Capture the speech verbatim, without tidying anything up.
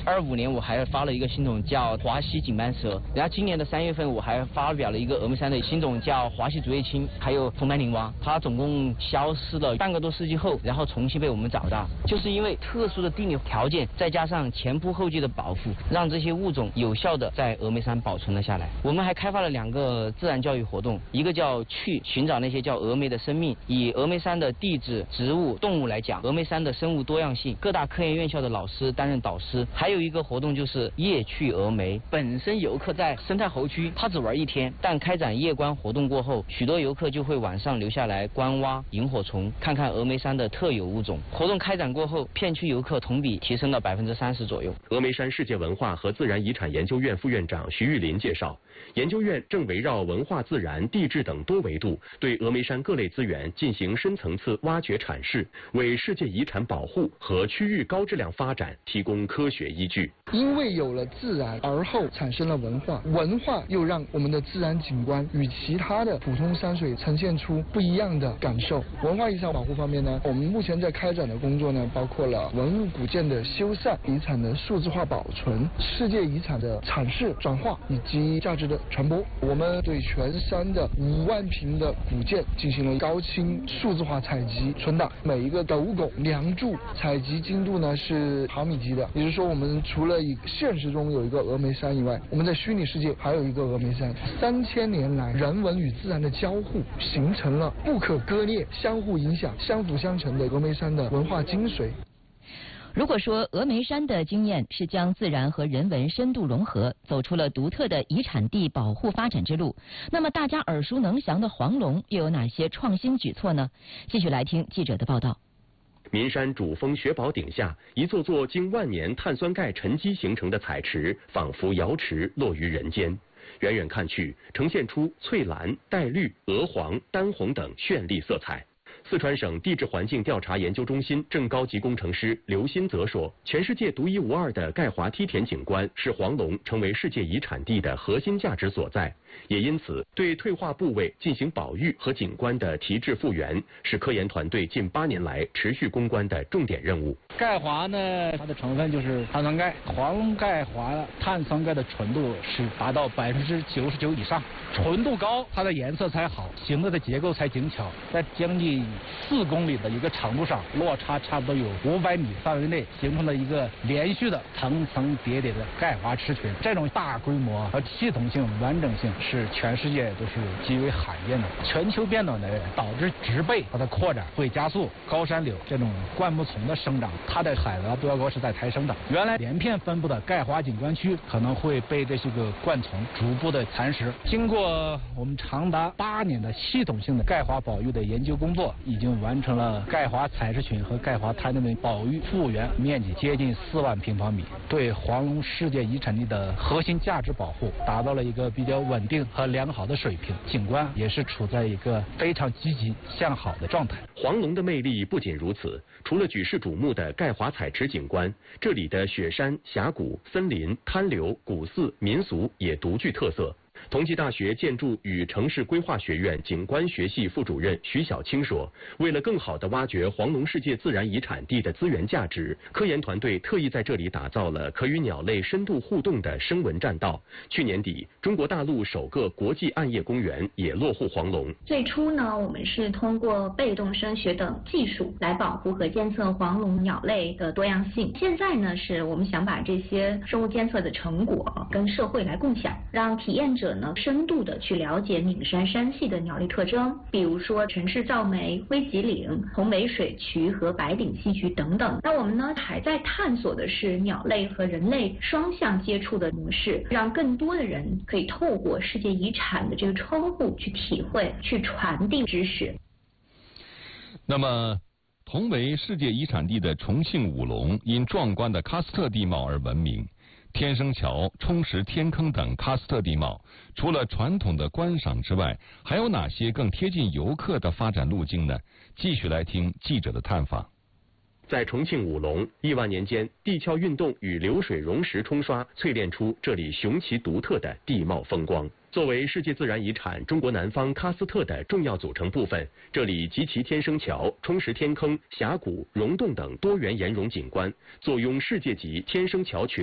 二五年我还发了一个新种叫华西锦斑蛇，然后今年的三月份我还发表了一个峨眉山的新种叫华西竹叶青，还有红白绫蛙，它总共消失了半个多世纪后，然后重新被我们找到，就是因为特殊的地理条件，再加上前仆后继的保护，让这些物种有效的在峨眉山保存了下来。我们还开发了两个自然教育活动，一个叫去寻找那些叫峨眉的生命，以峨眉山的地质、植物、动物来讲，峨眉山的生物多样性，各大科研院校的老师担任导师。还有一个活动就是夜去峨眉，本身游客在生态猴区他只玩一天，但开展夜观活动过后，许多游客就会晚上留下来观蛙、萤火虫，看看峨眉山的特有物种。活动开展过后，片区游客同比提升了百分之三十左右。 峨眉山世界文化和自然遗产研究院副院长徐玉林介绍，研究院正围绕文化、自然、地质等多维度，对峨眉山各类资源进行深层次挖掘阐释，为世界遗产保护和区域高质量发展提供科学依据。 因为有了自然，而后产生了文化，文化又让我们的自然景观与其他的普通山水呈现出不一样的感受。文化遗产保护方面呢，我们目前在开展的工作呢，包括了文物古建的修缮、遗产的数字化保存、世界遗产的阐释、转化以及价值的传播。我们对全山的五万坪的古建进行了高清数字化采集存档，每一个斗拱、梁柱采集精度呢是毫米级的，也就是说，我们除了以现实中有一个峨眉山以外，我们在虚拟世界还有一个峨眉山。三千年来，人文与自然的交互，形成了不可割裂、相互影响、相辅相成的峨眉山的文化精髓。 如果说峨眉山的经验是将自然和人文深度融合，走出了独特的遗产地保护发展之路，那么大家耳熟能详的黄龙又有哪些创新举措呢？继续来听记者的报道。 岷山主峰雪宝顶下，一座座经万年碳酸钙沉积形成的彩池，仿佛瑶池落于人间。远远看去，呈现出翠蓝、带绿、鹅黄、丹红等绚丽色彩。四川省地质环境调查研究中心正高级工程师刘新泽说，全世界独一无二的钙华梯田景观是黄龙成为世界遗产地的核心价值所在，也因此对退化部位进行保育和景观的提质复原，是科研团队近八年来持续攻关的重点任务。 钙华呢，它的成分就是碳酸钙，黄龙钙华碳酸钙的纯度是达到百分之九十九以上，纯度高，它的颜色才好，形态的结构才精巧，在将近四公里的一个长度上，落差差不多有五百米范围内，形成了一个连续的层层叠叠的钙华池群。这种大规模和系统性、完整性是全世界都是极为罕见的。全球变暖的导致植被它的扩展会加速，高山柳这种灌木丛的生长，它的海拔标高是在抬升的。原来连片分布的钙华景观区可能会被这些个灌丛逐步的蚕食。经过我们长达八年的系统性的钙华保育的研究工作，已经完成了钙华采石群和钙华滩的保育复原面积接近四万平方米，对黄龙世界遗产地的核心价值保护达到了一个比较稳定和良好的水平，景观也是处在一个非常积极向好的状态。 黄龙的魅力不仅如此，除了举世瞩目的钙华采池景观，这里的雪山、峡谷、森林、滩流、古寺、民俗也独具特色。同济大学建筑与城市规划学院景观学系副主任徐小青说，为了更好地挖掘黄龙世界自然遗产地的资源价值，科研团队特意在这里打造了可与鸟类深度互动的声纹栈道。去年底，中国大陆首个国际暗夜公园也落户黄龙。 最初呢，我们是通过被动声学等技术来保护和监测黄龙鸟类的多样性。现在呢，是我们想把这些生物监测的成果跟社会来共享，让体验者呢深度的去了解岷山山系的鸟类特征，比如说城市噪鹛、灰脊岭、红尾水渠和白顶溪渠等等。那我们呢还在探索的是鸟类和人类双向接触的模式，让更多的人可以透过世界遗产的这个窗户去体会、去传递知识。 那么，同为世界遗产地的重庆武隆，因壮观的喀斯特地貌而闻名。天生桥、冲石天坑等喀斯特地貌，除了传统的观赏之外，还有哪些更贴近游客的发展路径呢？继续来听记者的探访。 在重庆武隆，亿万年间，地壳运动与流水溶石冲刷，淬炼出这里雄奇独特的地貌风光。作为世界自然遗产中国南方喀斯特的重要组成部分，这里集其天生桥、冲石天坑、峡谷、溶洞等多元岩溶景观，坐拥世界级天生桥群。